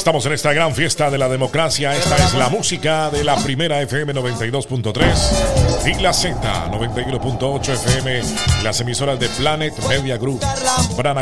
estamos en esta gran fiesta de la democracia. Esta es la música de la primera FM 92.3 y la Z 91.8 FM, las emisoras de Planet Media Group.